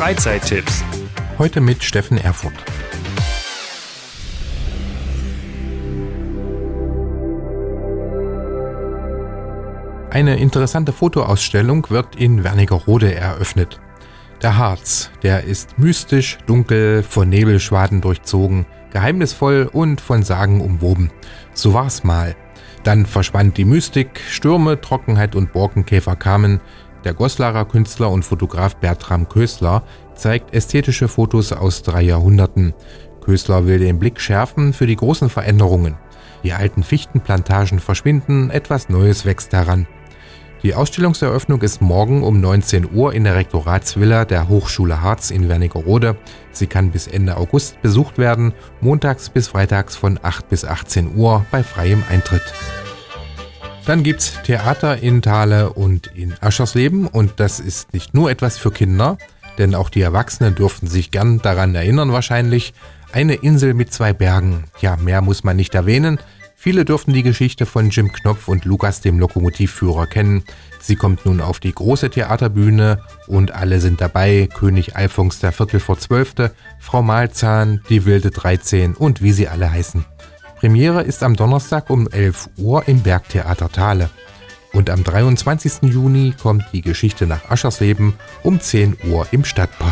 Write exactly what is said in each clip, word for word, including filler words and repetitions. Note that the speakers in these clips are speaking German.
Freizeittipps. Heute mit Steffen Erfurt. Eine interessante Fotoausstellung wird in Wernigerode eröffnet. Der Harz, der ist mystisch, dunkel, von Nebelschwaden durchzogen, geheimnisvoll und von Sagen umwoben. So war's mal. Dann verschwand die Mystik, Stürme, Trockenheit und Borkenkäfer kamen. Der Goslarer Künstler und Fotograf Bertram Köstler zeigt ästhetische Fotos aus drei Jahrhunderten. Köstler will den Blick schärfen für die großen Veränderungen. Die alten Fichtenplantagen verschwinden, etwas Neues wächst heran. Die Ausstellungseröffnung ist morgen um neunzehn Uhr in der Rektoratsvilla der Hochschule Harz in Wernigerode. Sie kann bis Ende August besucht werden, montags bis freitags von acht bis achtzehn Uhr bei freiem Eintritt. Dann gibt's Theater in Thale und in Aschersleben und das ist nicht nur etwas für Kinder, denn auch die Erwachsenen dürften sich gern daran erinnern wahrscheinlich. Eine Insel mit zwei Bergen, ja, mehr muss man nicht erwähnen. Viele dürften die Geschichte von Jim Knopf und Lukas dem Lokomotivführer kennen. Sie kommt nun auf die große Theaterbühne und alle sind dabei. König Alfons der Viertel vor Zwölfte, Frau Malzahn, die wilde dreizehn und wie sie alle heißen. Premiere ist am Donnerstag um elf Uhr im Bergtheater Thale. Und am dreiundzwanzigsten Juni kommt die Geschichte nach Aschersleben um zehn Uhr im Stadtpark.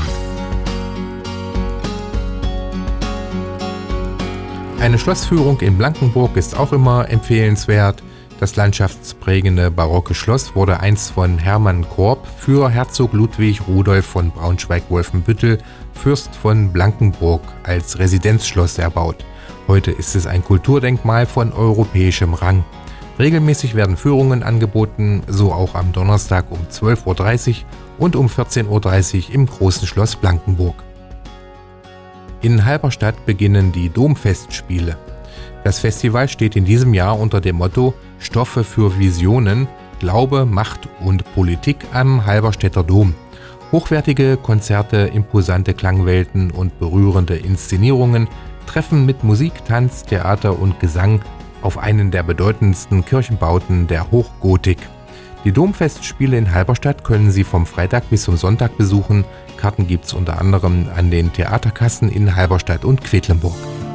Eine Schlossführung in Blankenburg ist auch immer empfehlenswert. Das landschaftsprägende barocke Schloss wurde einst von Hermann Korb für Herzog Ludwig Rudolf von Braunschweig-Wolfenbüttel, Fürst von Blankenburg, als Residenzschloss erbaut. Heute ist es ein Kulturdenkmal von europäischem Rang. Regelmäßig werden Führungen angeboten, so auch am Donnerstag um zwölf Uhr dreißig und um vierzehn Uhr dreißig im Großen Schloss Blankenburg. In Halberstadt beginnen die Domfestspiele. Das Festival steht in diesem Jahr unter dem Motto Stoffe für Visionen, Glaube, Macht und Politik am Halberstädter Dom. Hochwertige Konzerte, imposante Klangwelten und berührende Inszenierungen treffen mit Musik, Tanz, Theater und Gesang auf einen der bedeutendsten Kirchenbauten der Hochgotik. Die Domfestspiele in Halberstadt können Sie vom Freitag bis zum Sonntag besuchen. Karten gibt's unter anderem an den Theaterkassen in Halberstadt und Quedlinburg.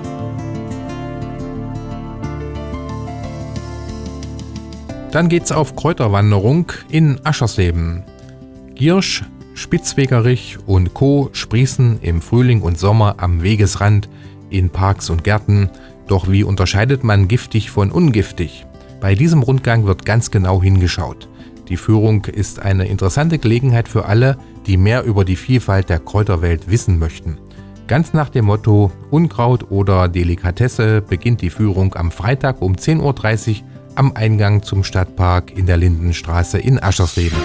Dann geht's auf Kräuterwanderung in Aschersleben. Giersch, Spitzwegerich und Co. sprießen im Frühling und Sommer am Wegesrand in Parks und Gärten. Doch wie unterscheidet man giftig von ungiftig? Bei diesem Rundgang wird ganz genau hingeschaut. Die Führung ist eine interessante Gelegenheit für alle, die mehr über die Vielfalt der Kräuterwelt wissen möchten. Ganz nach dem Motto Unkraut oder Delikatesse beginnt die Führung am Freitag um zehn Uhr dreißig am Eingang zum Stadtpark in der Lindenstraße in Aschersleben.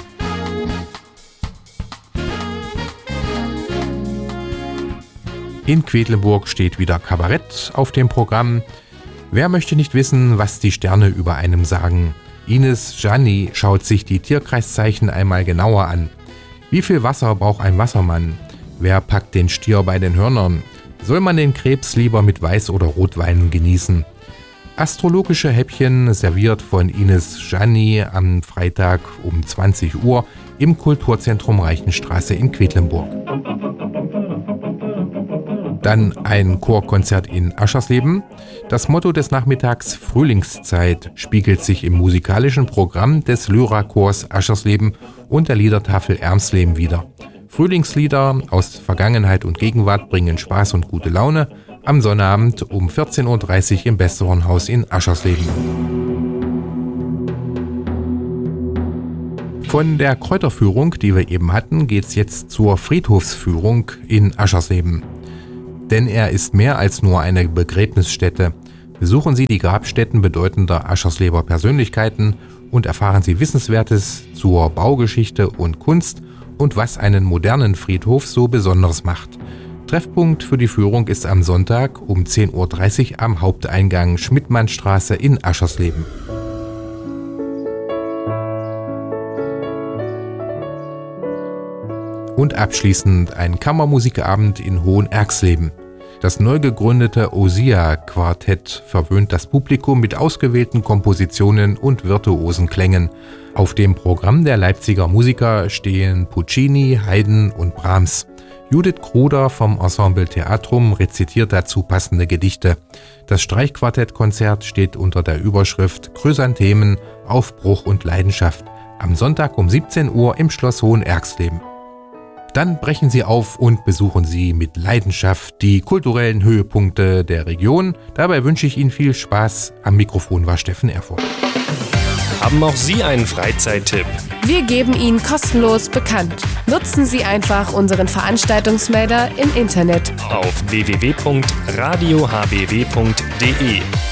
In Quedlinburg steht wieder Kabarett auf dem Programm. Wer möchte nicht wissen, was die Sterne über einem sagen? Ines Gianni schaut sich die Tierkreiszeichen einmal genauer an. Wie viel Wasser braucht ein Wassermann? Wer packt den Stier bei den Hörnern? Soll man den Krebs lieber mit Weiß- oder Rotwein genießen? Astrologische Häppchen serviert von Ines Gianni am Freitag um zwanzig Uhr im Kulturzentrum Reichenstraße in Quedlinburg. Dann ein Chorkonzert in Aschersleben. Das Motto des Nachmittags Frühlingszeit spiegelt sich im musikalischen Programm des Lyra-Chors Aschersleben und der Liedertafel Ermsleben wider. Frühlingslieder aus Vergangenheit und Gegenwart bringen Spaß und gute Laune am Sonnabend um vierzehn Uhr dreißig im Besserhornhaus in Aschersleben. Von der Kräuterführung, die wir eben hatten, geht's jetzt zur Friedhofsführung in Aschersleben. Denn er ist mehr als nur eine Begräbnisstätte. Besuchen Sie die Grabstätten bedeutender Aschersleber Persönlichkeiten und erfahren Sie Wissenswertes zur Baugeschichte und Kunst und was einen modernen Friedhof so besonders macht. Treffpunkt für die Führung ist am Sonntag um zehn Uhr dreißig am Haupteingang Schmidtmannstraße in Aschersleben. Und abschließend ein Kammermusikabend in Hohenerxleben. Das neu gegründete Osia-Quartett verwöhnt das Publikum mit ausgewählten Kompositionen und virtuosen Klängen. Auf dem Programm der Leipziger Musiker stehen Puccini, Haydn und Brahms. Judith Kruder vom Ensemble Theatrum rezitiert dazu passende Gedichte. Das Streichquartettkonzert steht unter der Überschrift Chrysanthemen, Aufbruch und Leidenschaft am Sonntag um siebzehn Uhr im Schloss Hohenerxleben. Dann brechen Sie auf und besuchen Sie mit Leidenschaft die kulturellen Höhepunkte der Region. Dabei wünsche ich Ihnen viel Spaß. Am Mikrofon war Steffen Erfurt. Haben auch Sie einen Freizeittipp? Wir geben ihn kostenlos bekannt. Nutzen Sie einfach unseren Veranstaltungsmelder im Internet auf w w w punkt radio h b w punkt d e.